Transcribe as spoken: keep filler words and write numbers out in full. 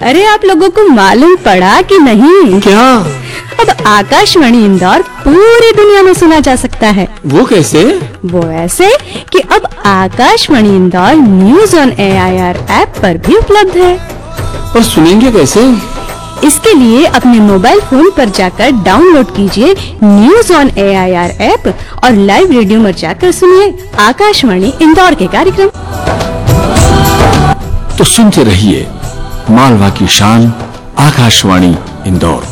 अरे आप लोगों को मालूम पड़ा कि नहीं? क्या? अब आकाशवाणी इंदौर पूरी दुनिया में सुना जा सकता है। वो कैसे? वो ऐसे कि अब Akashvani Indore news on A I R app पर भी उपलब्ध है। पर सुनेंगे कैसे? इसके लिए अपने मोबाइल फोन पर जाकर डाउनलोड कीजिए news on A I R app और लाइव रेडियो में जाकर सुनिए आकाशवाणी इंदौर के कार्यक्रम। तो सुनते रहिए मालवा की शान आकाशवाणी इंदौर।